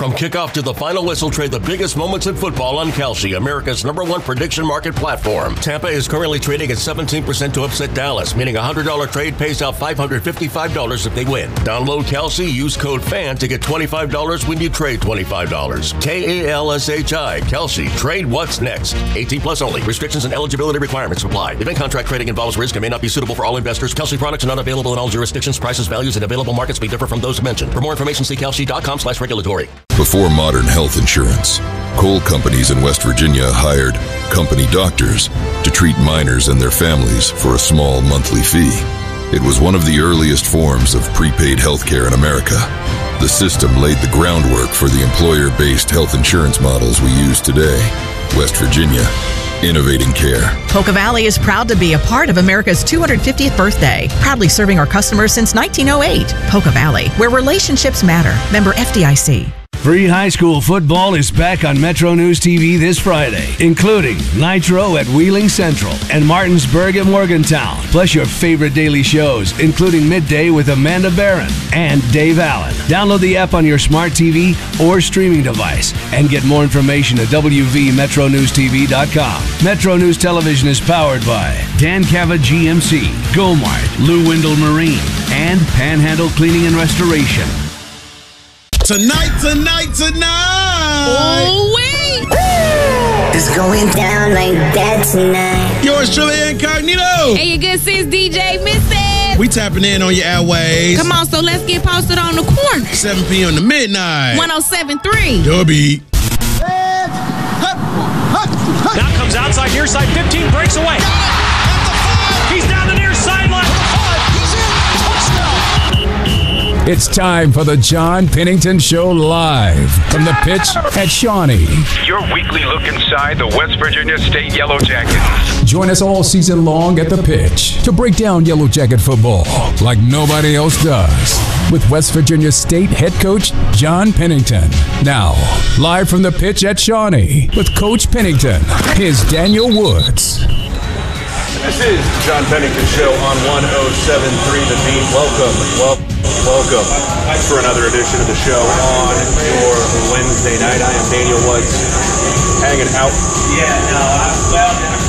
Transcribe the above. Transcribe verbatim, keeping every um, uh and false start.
From kickoff to the final whistle, trade the biggest moments in football on Kalshi, America's number one prediction market platform. Tampa is currently trading at seventeen percent to upset Dallas, meaning a one hundred dollars trade pays out five hundred fifty-five dollars if they win. Download Kalshi, use code FAN to get twenty-five dollars when you trade twenty-five dollars. K A L S H I, Kalshi. Trade what's next. eighteen plus only. Restrictions and eligibility requirements apply. Event contract trading involves risk and may not be suitable for all investors. Kalshi products are not available in all jurisdictions. Prices, values, and available markets may differ from those mentioned. For more information, see kalshi.com slash regulatory. Before modern health insurance, coal companies in West Virginia hired company doctors to treat miners and their families for a small monthly fee. It was one of the earliest forms of prepaid health care in America. The system laid the groundwork for the employer-based health insurance models we use today. West Virginia, innovating care. Polka Valley is proud to be a part of America's two hundred fiftieth birthday, proudly serving our customers since nineteen oh eight. Polka Valley, where relationships matter. Member F D I C. Free high school football is back on Metro News T V this Friday, including Nitro at Wheeling Central and Martinsburg at Morgantown, plus your favorite daily shows, including Midday with Amanda Barron and Dave Allen. Download the app on your smart T V or streaming device and get more information at w v metro news t v dot com. Metro News Television is powered by Dan Cava G M C, Gomart, Lou Windle Marine, and Panhandle Cleaning and Restoration. Tonight, tonight, tonight. Oh, wait. It's going down like that tonight. Yours truly, Incognito. Hey, your good sis, D J Missy. We tapping in on your airways. Come on, so let's get posted on the corner. seven p.m. to midnight. one oh seven point three. Your beat. Now comes outside, near side, fifteen, breaks away. He's down the near sideline. It's time for the John Pennington Show live from the pitch at Shawnee. Your weekly look inside the West Virginia State Yellow Jackets. Join us all season long at the pitch to break down Yellow Jacket football like nobody else does with West Virginia State head coach John Pennington. Now, live from the pitch at Shawnee with Coach Pennington, here's Daniel Woods. This is John Pennington Show on one oh seven point three The Beat. Welcome, welcome, welcome for another edition of the show on your Wednesday night. I am Daniel Woods, hanging out. Yeah, no, I, well,